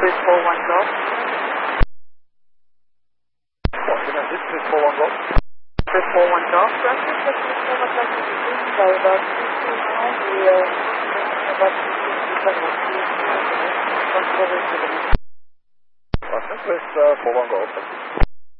341 Golf. What's the message? 341 Golf. 341 Golf. Breakfast at 341 Golf. So about 2 miles, we are about 2 miles. Breakfast, 41 Golf.